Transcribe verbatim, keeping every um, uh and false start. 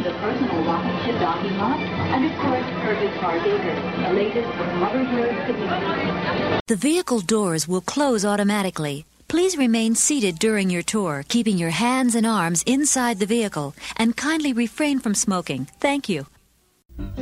the personal rocket ship docking lot, and of course, Herbert Hardacre, the latest from Rubberherd Significant. The vehicle doors will close automatically. Please remain seated during your tour, keeping your hands and arms inside the vehicle, and kindly refrain from smoking. Thank you.